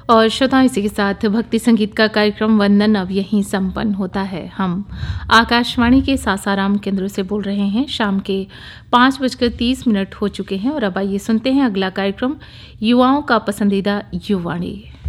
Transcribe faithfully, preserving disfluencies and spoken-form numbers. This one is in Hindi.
और श्रोताओं, इसी के साथ भक्ति संगीत का कार्यक्रम वंदन अब यहीं संपन्न होता है। हम आकाशवाणी के सासाराम केंद्र से बोल रहे हैं। शाम के पाँच बजकर तीस मिनट हो चुके हैं और अब आइए सुनते हैं अगला कार्यक्रम, युवाओं का पसंदीदा युवाणी।